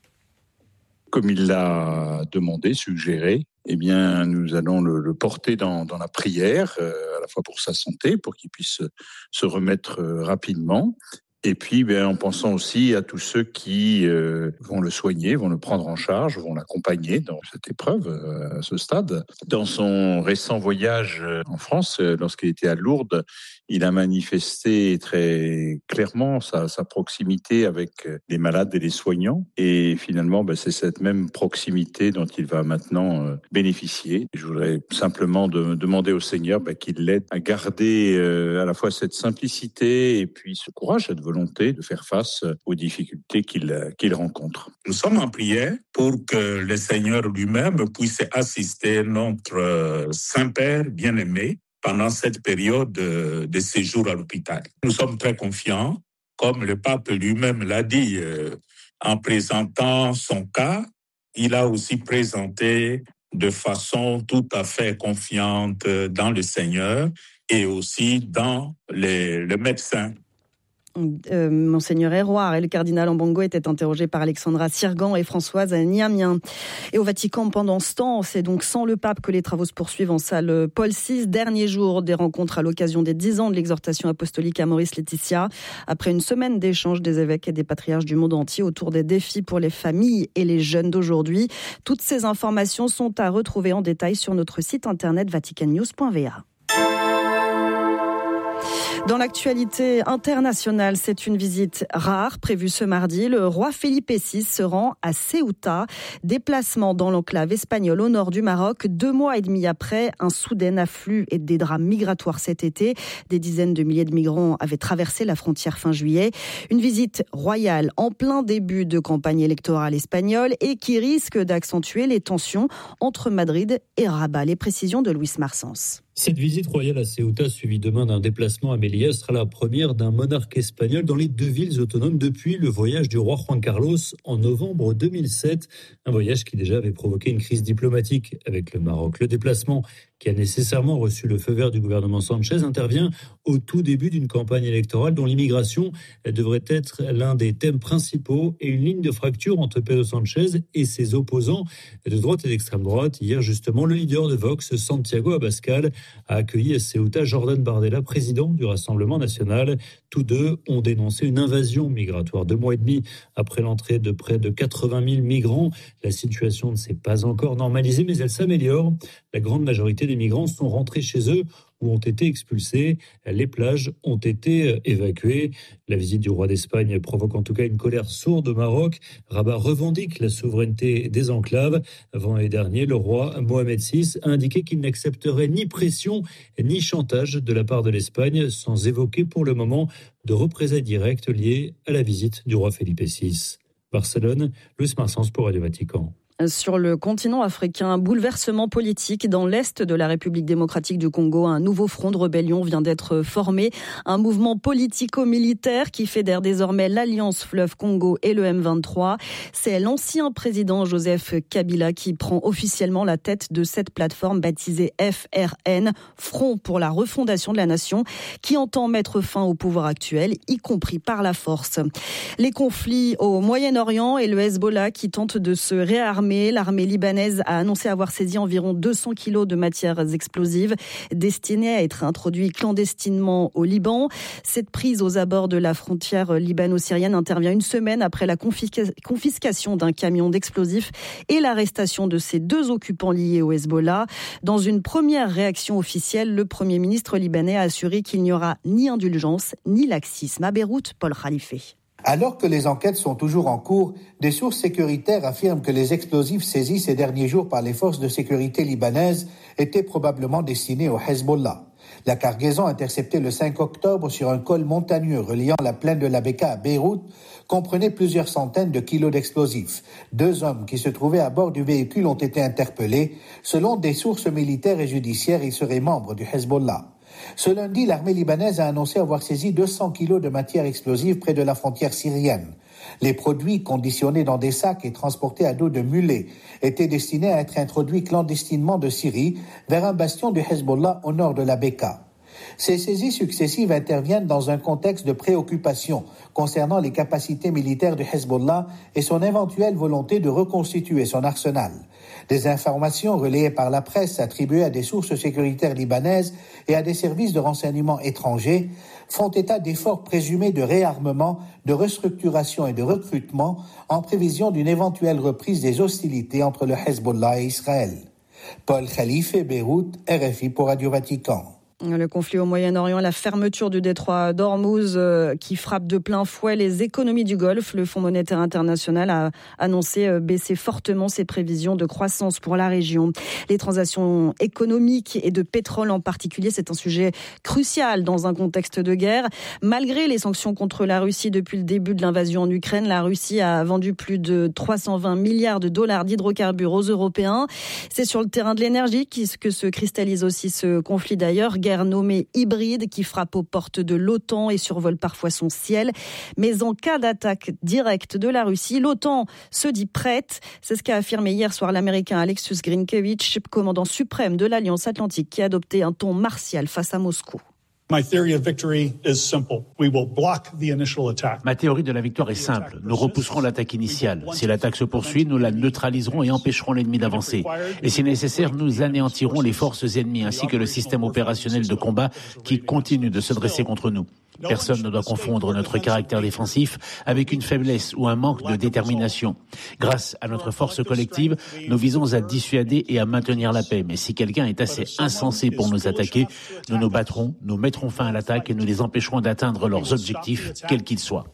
Comme il l'a demandé, suggéré, eh bien, nous allons le, le porter dans, dans la prière, euh, à la fois pour sa santé, pour qu'il puisse se remettre euh, rapidement, et puis ben, en pensant aussi à tous ceux qui euh, vont le soigner, vont le prendre en charge, vont l'accompagner dans cette épreuve euh, à ce stade. Dans son récent voyage en France, euh, lorsqu'il était à Lourdes, il a manifesté très clairement sa, sa proximité avec les malades et les soignants. Et finalement, ben, c'est cette même proximité dont il va maintenant euh, bénéficier. Je voudrais simplement de, demander au Seigneur ben, qu'il l'aide à garder euh, à la fois cette simplicité et puis ce courage, cette volonté de faire face aux difficultés qu'il, qu'il rencontre. Nous sommes en prière pour que le Seigneur lui-même puisse assister notre Saint-Père bien-aimé pendant cette période de séjour à l'hôpital. Nous sommes très confiants, comme le pape lui-même l'a dit, euh, en présentant son cas, il a aussi présenté de façon tout à fait confiante dans le Seigneur et aussi dans les, le médecin. Euh, Monseigneur Héroard et le cardinal Ambongo étaient interrogés par Alexandra Sirgan et Françoise Niamien. Et au Vatican, pendant ce temps, c'est donc sans le pape que les travaux se poursuivent en salle Paul six. Dernier jour des rencontres à l'occasion des dix ans de l'exhortation apostolique à Maurice Laetitia. Après une semaine d'échanges des évêques et des patriarches du monde entier autour des défis pour les familles et les jeunes d'aujourd'hui. Toutes ces informations sont à retrouver en détail sur notre site internet vatican news point v a. Dans l'actualité internationale, c'est une visite rare prévue ce mardi. Le roi Felipe six se rend à Ceuta, déplacement dans l'enclave espagnole au nord du Maroc, deux mois et demi après un soudain afflux et des drames migratoires cet été. Des dizaines de milliers de migrants avaient traversé la frontière fin juillet. Une visite royale en plein début de campagne électorale espagnole et qui risque d'accentuer les tensions entre Madrid et Rabat. Les précisions de Luis Marsens. Cette visite royale à Ceuta, suivie demain d'un déplacement à Melilla, sera la première d'un monarque espagnol dans les deux villes autonomes depuis le voyage du roi Juan Carlos en novembre deux mille sept. Un voyage qui déjà avait provoqué une crise diplomatique avec le Maroc. Le déplacement, qui a nécessairement reçu le feu vert du gouvernement Sanchez, intervient au tout début d'une campagne électorale dont l'immigration devrait être l'un des thèmes principaux et une ligne de fracture entre Pedro Sanchez et ses opposants de droite et d'extrême droite. Hier, justement, le leader de Vox, Santiago Abascal, a accueilli à Ceuta Jordan Bardella, président du Rassemblement national. Tous deux ont dénoncé une invasion migratoire. Deux mois et demi après l'entrée de près de quatre-vingt mille migrants, la situation ne s'est pas encore normalisée, mais elle s'améliore. La grande majorité des migrants sont rentrés chez eux ou ont été expulsés. Les plages ont été évacuées. La visite du roi d'Espagne provoque en tout cas une colère sourde au Maroc. Rabat revendique la souveraineté des enclaves. Vendredi dernier, le roi Mohamed six a indiqué qu'il n'accepterait ni pression ni chantage de la part de l'Espagne, sans évoquer pour le moment de représailles directes liées à la visite du roi Felipe six. Barcelone, Luis Marsens pour Radio Vatican. Sur le continent africain, un bouleversement politique dans l'est de la République démocratique du Congo. Un nouveau front de rébellion vient d'être formé. Un mouvement politico-militaire qui fédère désormais l'Alliance Fleuve Congo et le M vingt-trois. C'est l'ancien président Joseph Kabila qui prend officiellement la tête de cette plateforme baptisée F R N, Front pour la refondation de la nation, qui entend mettre fin au pouvoir actuel, y compris par la force. Les conflits au Moyen-Orient et le Hezbollah qui tente de se réarmer. L'armée libanaise a annoncé avoir saisi environ deux cents kilos de matières explosives destinées à être introduites clandestinement au Liban. Cette prise aux abords de la frontière libano-syrienne intervient une semaine après la confiscation d'un camion d'explosifs et l'arrestation de ces deux occupants liés au Hezbollah. Dans une première réaction officielle, le Premier ministre libanais a assuré qu'il n'y aura ni indulgence ni laxisme. À Beyrouth, Paul Khalife. Alors que les enquêtes sont toujours en cours, des sources sécuritaires affirment que les explosifs saisis ces derniers jours par les forces de sécurité libanaises étaient probablement destinés au Hezbollah. La cargaison interceptée le cinq octobre sur un col montagneux reliant la plaine de la Beka à Beyrouth comprenait plusieurs centaines de kilos d'explosifs. Deux hommes qui se trouvaient à bord du véhicule ont été interpellés. Selon des sources militaires et judiciaires, ils seraient membres du Hezbollah. Ce lundi, l'armée libanaise a annoncé avoir saisi deux cents kilos de matières explosives près de la frontière syrienne. Les produits, conditionnés dans des sacs et transportés à dos de mulets, étaient destinés à être introduits clandestinement de Syrie vers un bastion du Hezbollah au nord de la Beka. Ces saisies successives interviennent dans un contexte de préoccupation concernant les capacités militaires du Hezbollah et son éventuelle volonté de reconstituer son arsenal. Des informations relayées par la presse attribuées à des sources sécuritaires libanaises et à des services de renseignement étrangers font état d'efforts présumés de réarmement, de restructuration et de recrutement en prévision d'une éventuelle reprise des hostilités entre le Hezbollah et Israël. Paul Khalife, Beyrouth, R F I pour Radio Vatican. Le conflit au Moyen-Orient, la fermeture du détroit d'Ormuz euh, qui frappe de plein fouet les économies du Golfe. Le Fonds monétaire international a annoncé euh, baisser fortement ses prévisions de croissance pour la région. Les transactions économiques et de pétrole en particulier, c'est un sujet crucial dans un contexte de guerre. Malgré les sanctions contre la Russie depuis le début de l'invasion en Ukraine, la Russie a vendu plus de trois cent vingt milliards de dollars d'hydrocarbures aux Européens. C'est sur le terrain de l'énergie que se cristallise aussi ce conflit d'ailleurs. Guerre nommée hybride qui frappe aux portes de l'OTAN et survole parfois son ciel. Mais en cas d'attaque directe de la Russie, l'OTAN se dit prête. C'est ce qu'a affirmé hier soir l'Américain Alexus Grinkevich, commandant suprême de l'Alliance Atlantique, qui a adopté un ton martial face à Moscou. Ma théorie de la victoire est simple. Nous repousserons l'attaque initiale. Si l'attaque se poursuit, nous la neutraliserons et empêcherons l'ennemi d'avancer. Et si nécessaire, nous anéantirons les forces ennemies ainsi que le système opérationnel de combat qui continue de se dresser contre nous. Personne ne doit confondre notre caractère défensif avec une faiblesse ou un manque de détermination. Grâce à notre force collective, nous visons à dissuader et à maintenir la paix. Mais si quelqu'un est assez insensé pour nous attaquer, nous nous battrons, nous mettrons fin à l'attaque et nous les empêcherons d'atteindre leurs objectifs, quels qu'ils soient.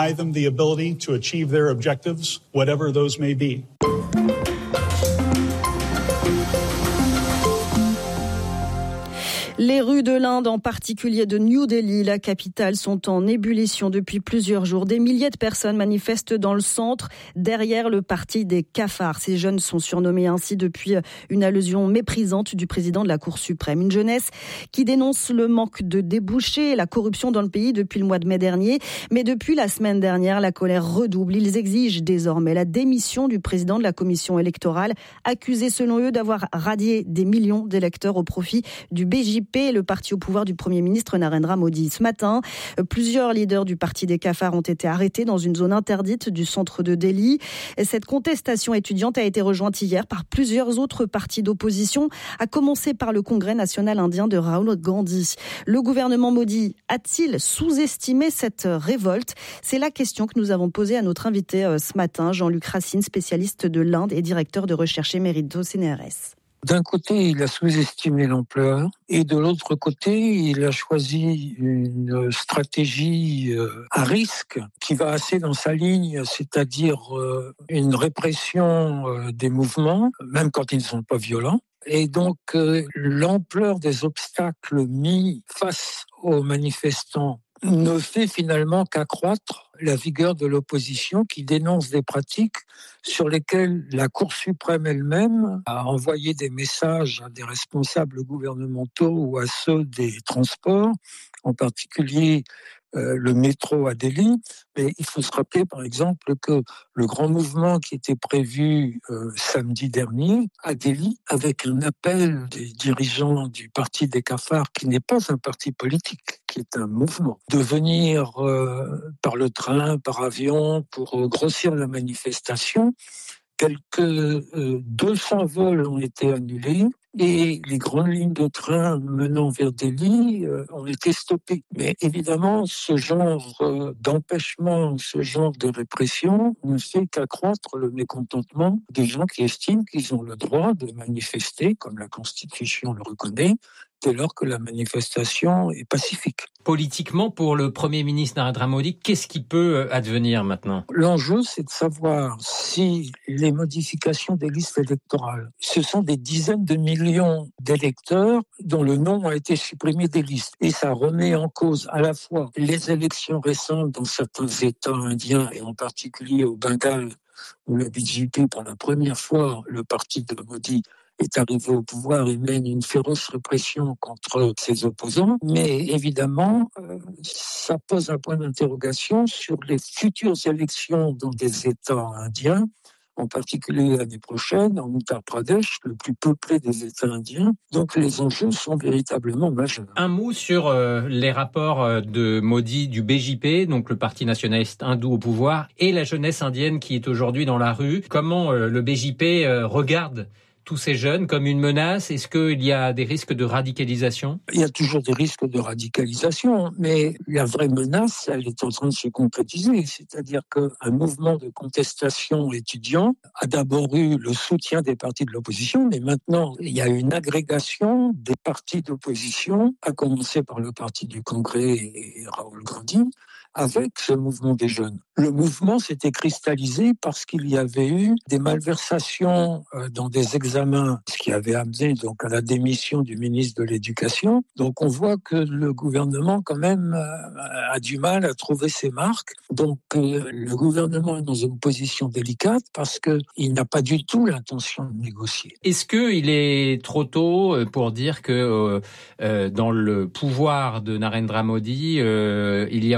Les rues de l'Inde, en particulier de New Delhi, la capitale, sont en ébullition depuis plusieurs jours. Des milliers de personnes manifestent dans le centre, derrière le parti des cafards. Ces jeunes sont surnommés ainsi depuis une allusion méprisante du président de la Cour suprême. Une jeunesse qui dénonce le manque de débouchés et la corruption dans le pays depuis le mois de mai dernier. Mais depuis la semaine dernière, la colère redouble. Ils exigent désormais la démission du président de la commission électorale, accusé selon eux d'avoir radié des millions d'électeurs au profit du B J P, le parti au pouvoir du Premier ministre Narendra Modi. Ce matin, plusieurs leaders du parti des cafards ont été arrêtés dans une zone interdite du centre de Delhi. Cette contestation étudiante a été rejointe hier par plusieurs autres partis d'opposition, à commencer par le Congrès national indien de Rahul Gandhi. Le gouvernement Modi a-t-il sous-estimé cette révolte ? C'est la question que nous avons posée à notre invité ce matin, Jean-Luc Racine, spécialiste de l'Inde et directeur de recherche émérite au C N R S. D'un côté, il a sous-estimé l'ampleur et de l'autre côté, il a choisi une stratégie à risque qui va assez dans sa ligne, c'est-à-dire une répression des mouvements, même quand ils ne sont pas violents. Et donc, l'ampleur des obstacles mis face aux manifestants ne fait finalement qu'accroître la vigueur de l'opposition qui dénonce des pratiques sur lesquelles la Cour suprême elle-même a envoyé des messages à des responsables gouvernementaux ou à ceux des transports, en particulier euh, le métro à Delhi. Mais il faut se rappeler par exemple que le grand mouvement qui était prévu euh, samedi dernier à Delhi, avec un appel des dirigeants du parti des cafards, qui n'est pas un parti politique, qui est un mouvement, de venir euh, par le train, par avion, pour euh, grossir la manifestation. Quelques euh, deux cents vols ont été annulés et les grandes lignes de train menant vers Delhi euh, ont été stoppées. Mais évidemment, ce genre euh, d'empêchement, ce genre de répression ne fait qu'accroître le mécontentement des gens qui estiment qu'ils ont le droit de manifester, comme la Constitution le reconnaît, dès lors que la manifestation est pacifique. Politiquement, pour le Premier ministre Narendra Modi, qu'est-ce qui peut advenir maintenant ? L'enjeu, c'est de savoir si les modifications des listes électorales, ce sont des dizaines de millions d'électeurs dont le nom a été supprimé des listes. Et ça remet en cause à la fois les élections récentes dans certains États indiens, et en particulier au Bengale, où le B J P, pour la première fois, le parti de Modi, est arrivé au pouvoir et mène une féroce répression contre ses opposants. Mais évidemment, euh, ça pose un point d'interrogation sur les futures élections dans des États indiens, en particulier l'année prochaine, en Uttar Pradesh, le plus peuplé des États indiens. Donc les enjeux sont véritablement majeurs. Un mot sur euh, les rapports de Modi, du B J P, donc le parti nationaliste hindou au pouvoir, et la jeunesse indienne qui est aujourd'hui dans la rue. Comment euh, le B J P euh, regarde tous ces jeunes comme une menace? Est-ce qu'il y a des risques de radicalisation? Il y a toujours des risques de radicalisation, mais la vraie menace, elle est en train de se concrétiser. C'est-à-dire qu'un mouvement de contestation étudiant a d'abord eu le soutien des partis de l'opposition, mais maintenant, il y a une agrégation des partis d'opposition, à commencer par le parti du Congrès et Rahul Gandhi, avec ce mouvement des jeunes. Le mouvement s'était cristallisé parce qu'il y avait eu des malversations dans des examens, ce qui avait amené donc à la démission du ministre de l'Éducation. Donc on voit que le gouvernement quand même a du mal à trouver ses marques. Donc le gouvernement est dans une position délicate parce qu'il n'a pas du tout l'intention de négocier. Est-ce qu'il est trop tôt pour dire que euh, dans le pouvoir de Narendra Modi, euh, il y a vraiment un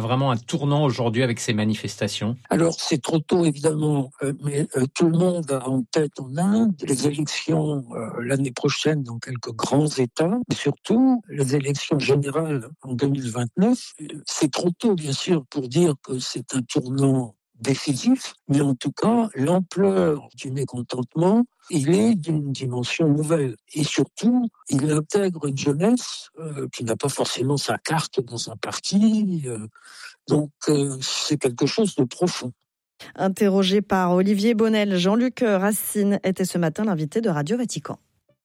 tournant aujourd'hui avec ces manifestations ? Alors, c'est trop tôt, évidemment, euh, mais euh, tout le monde a en tête en Inde les élections euh, l'année prochaine dans quelques grands États, et surtout les élections générales en deux mille vingt-neuf. C'est trop tôt, bien sûr, pour dire que c'est un tournant décisif, mais en tout cas, l'ampleur du mécontentement, il est d'une dimension nouvelle. Et surtout, il intègre une jeunesse euh, qui n'a pas forcément sa carte dans un parti. Euh, donc, euh, c'est quelque chose de profond. Interrogé par Olivier Bonnel, Jean-Luc Racine était ce matin l'invité de Radio Vatican.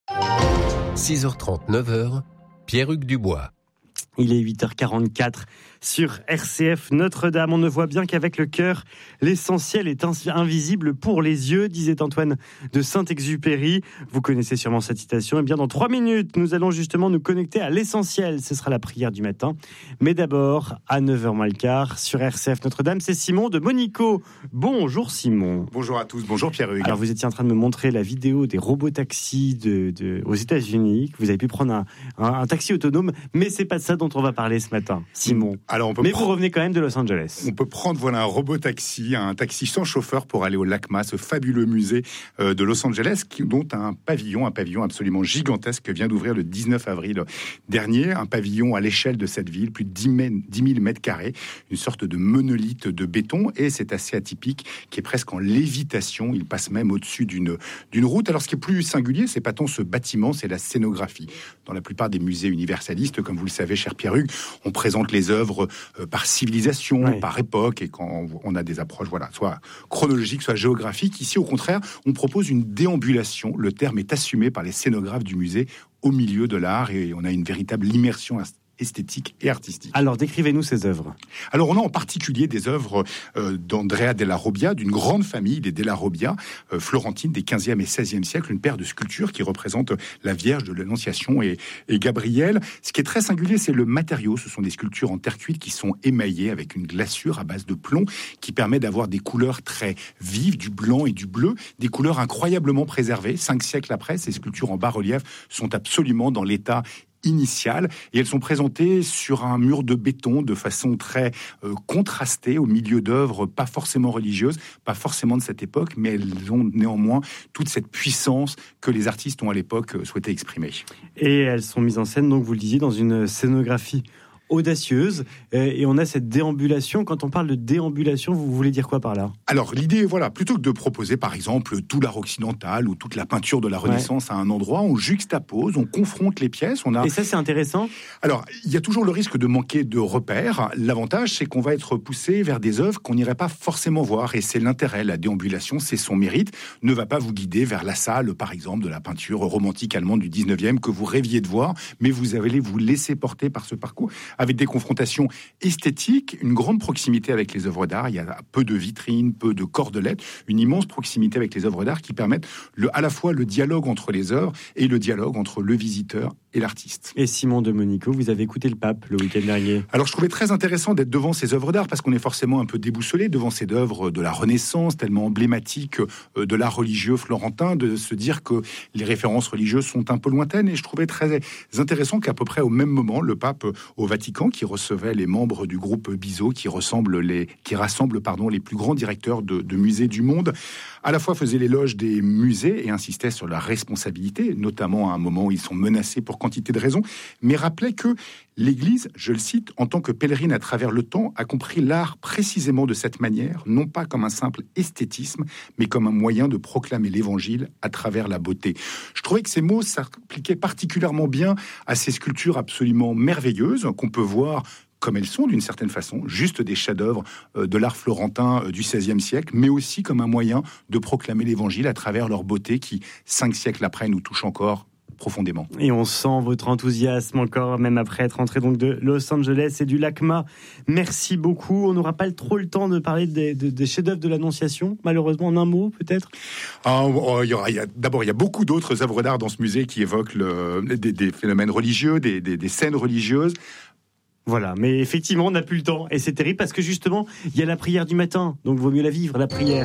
six heures trente, neuf heures, Pierre-Hugues Dubois. Il est huit heures quarante-quatre sur R C F Notre-Dame. On ne voit bien qu'avec le cœur, l'essentiel est invisible pour les yeux, disait Antoine de Saint-Exupéry. Vous connaissez sûrement cette citation. Et bien dans trois minutes, nous allons justement nous connecter à l'essentiel. Ce sera la prière du matin. Mais d'abord, à neuf heures moins le quart, sur R C F Notre-Dame, c'est Simon de Monico. Bonjour Simon. Bonjour à tous, bonjour Pierre-Hugues. Alors vous étiez en train de me montrer la vidéo des robots taxis de, de, aux États-Unis, que vous avez pu prendre un, un, un taxi autonome, mais c'est pas de ça dont on va parler ce matin, Simon. Alors on peut mais prendre, vous revenez quand même de Los Angeles. On peut prendre voilà, un robot taxi, un taxi sans chauffeur pour aller au LACMA, ce fabuleux musée euh, de Los Angeles, qui, dont un pavillon, un pavillon absolument gigantesque vient d'ouvrir le dix-neuf avril dernier. Un pavillon à l'échelle de cette ville, plus de dix mille mètres carrés, une sorte de monolithe de béton, et c'est assez atypique, qui est presque en lévitation. Il passe même au-dessus d'une, d'une route. Alors ce qui est plus singulier, c'est pas tant ce bâtiment, c'est la scénographie. Dans la plupart des musées universalistes, comme vous le savez, cher Pierre-Hugues, on présente les œuvres euh, par civilisation, ouais. par époque, et quand on a des approches, voilà, soit chronologiques, soit géographiques. Ici, au contraire, on propose une déambulation. Le terme est assumé par les scénographes du musée au milieu de l'art, et on a une véritable immersion esthétique et artistique. Alors, décrivez-nous ces œuvres. Alors, on a en particulier des œuvres euh, d'Andrea della Robbia, d'une grande famille, les della Robbia, euh, florentine des quinzième et seizième siècles, une paire de sculptures qui représentent la Vierge de l'Annonciation et, et Gabriel. Ce qui est très singulier, c'est le matériau. Ce sont des sculptures en terre cuite qui sont émaillées avec une glaçure à base de plomb qui permet d'avoir des couleurs très vives, du blanc et du bleu, des couleurs incroyablement préservées. Cinq siècles après, ces sculptures en bas-relief sont absolument dans l'état initiales, et elles sont présentées sur un mur de béton de façon très euh, contrastée au milieu d'œuvres pas forcément religieuses, pas forcément de cette époque, mais elles ont néanmoins toute cette puissance que les artistes ont à l'époque euh, souhaité exprimer. Et elles sont mises en scène, donc vous le disiez, dans une scénographie audacieuse, et on a cette déambulation. Quand on parle de déambulation, vous voulez dire quoi par là ? Alors l'idée, voilà, plutôt que de proposer par exemple tout l'art occidental ou toute la peinture de la Renaissance ouais. à un endroit, on juxtapose, on confronte les pièces. On a... Et ça, c'est intéressant ? Alors, il y a toujours le risque de manquer de repères. L'avantage, c'est qu'on va être poussé vers des œuvres qu'on n'irait pas forcément voir, et c'est l'intérêt. La déambulation, c'est son mérite. Ne va pas vous guider vers la salle, par exemple, de la peinture romantique allemande du dix-neuvième que vous rêviez de voir, mais vous allez vous laisser porter par ce parcours, avec des confrontations esthétiques, une grande proximité avec les œuvres d'art. Il y a peu de vitrines, peu de cordelettes, une immense proximité avec les œuvres d'art qui permettent le, à la fois le dialogue entre les œuvres et le dialogue entre le visiteur et l'artiste. Et Simon de Monico, vous avez écouté le pape le week-end dernier. Alors je trouvais très intéressant d'être devant ces œuvres d'art parce qu'on est forcément un peu déboussolé devant ces œuvres de la Renaissance, tellement emblématiques de l'art religieux florentin, de se dire que les références religieuses sont un peu lointaines. Et je trouvais très intéressant qu'à peu près au même moment, le pape au Vatican, qui recevait les membres du groupe Bizot, qui, ressemble les, qui rassemble pardon, les plus grands directeurs de, de musées du monde, à la fois faisait l'éloge des musées et insistait sur la responsabilité, notamment à un moment où ils sont menacés pour quantité de raisons, mais rappelait que l'Église, je le cite, en tant que pèlerine à travers le temps, a compris l'art précisément de cette manière, non pas comme un simple esthétisme, mais comme un moyen de proclamer l'Évangile à travers la beauté. Je trouvais que ces mots s'appliquaient particulièrement bien à ces sculptures absolument merveilleuses qu'on peut voir comme elles sont d'une certaine façon, juste des chefs-d'œuvre de l'art florentin du seizième siècle, mais aussi comme un moyen de proclamer l'Évangile à travers leur beauté qui, cinq siècles après, nous touche encore profondément. Et on sent votre enthousiasme encore, même après être rentré donc de Los Angeles et du LACMA. Merci beaucoup. On n'aura pas trop le temps de parler des, des, des chefs-d'œuvre de l'Annonciation, malheureusement, en un mot, peut-être. Ah, oh, il y aura, il y a, d'abord, il y a beaucoup d'autres œuvres d'art dans ce musée qui évoquent le, des, des phénomènes religieux, des, des, des scènes religieuses. Voilà, mais effectivement, on n'a plus le temps. Et c'est terrible parce que justement, il y a la prière du matin. Donc, il vaut mieux la vivre, la prière.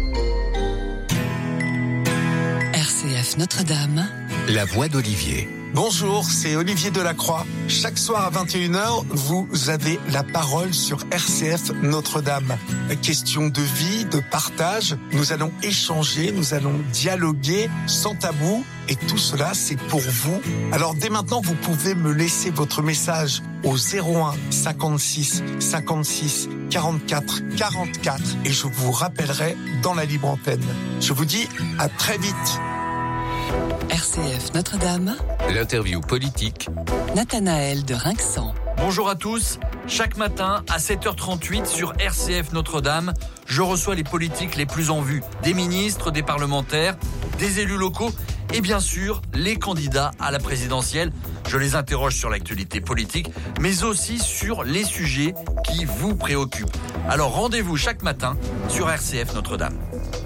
R C F Notre-Dame. La voix d'Olivier. Bonjour, c'est Olivier Delacroix. Chaque soir à vingt et une heures, vous avez la parole sur R C F Notre-Dame. Question de vie, de partage, nous allons échanger, nous allons dialoguer sans tabou et tout cela c'est pour vous. Alors dès maintenant, vous pouvez me laisser votre message au zéro un cinquante-six cinquante-six quarante-quatre quarante-quatre et je vous rappellerai dans la libre antenne. Je vous dis à très vite. R C F Notre-Dame. L'interview politique. Nathanaël de Rinxan. Bonjour à tous. Chaque matin à sept heures trente-huit sur R C F Notre-Dame, je reçois les politiques les plus en vue. Des ministres, des parlementaires, des élus locaux et bien sûr les candidats à la présidentielle. Je les interroge sur l'actualité politique, mais aussi sur les sujets qui vous préoccupent. Alors rendez-vous chaque matin sur R C F Notre-Dame.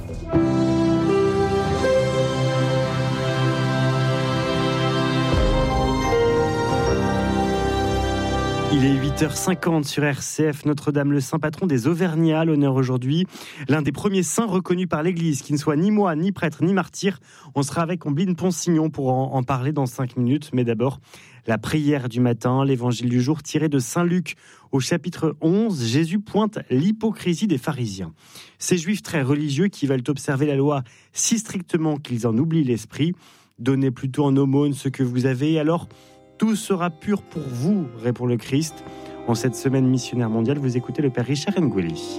Il est huit heures cinquante sur R C F Notre-Dame, le saint patron des Auvergnats, l'honneur aujourd'hui. L'un des premiers saints reconnus par l'Église, qui ne soit ni moine, ni prêtre, ni martyr. On sera avec Ombline Ponsignon pour en, en parler dans cinq minutes. Mais d'abord, la prière du matin, l'évangile du jour tiré de Saint Luc. Au chapitre onze, Jésus pointe l'hypocrisie des pharisiens. Ces juifs très religieux qui veulent observer la loi si strictement qu'ils en oublient l'esprit. Donnez plutôt en aumône ce que vous avez, alors tout sera pur pour vous, répond le Christ. En cette semaine missionnaire mondiale, vous écoutez le Père Richard Ngweli.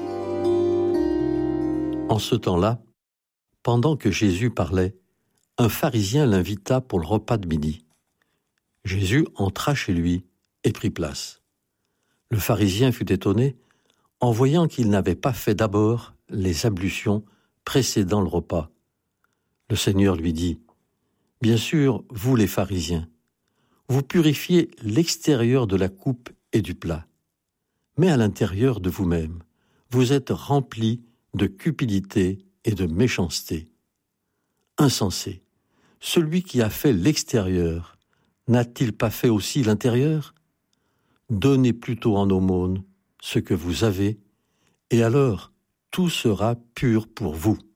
En ce temps-là, pendant que Jésus parlait, un pharisien l'invita pour le repas de midi. Jésus entra chez lui et prit place. Le pharisien fut étonné en voyant qu'il n'avait pas fait d'abord les ablutions précédant le repas. Le Seigneur lui dit : « Bien sûr, vous les pharisiens, vous purifiez l'extérieur de la coupe et du plat. Mais à l'intérieur de vous-même, vous êtes remplis de cupidité et de méchanceté. Insensé, celui qui a fait l'extérieur, n'a-t-il pas fait aussi l'intérieur ? Donnez plutôt en aumône ce que vous avez, et alors tout sera pur pour vous.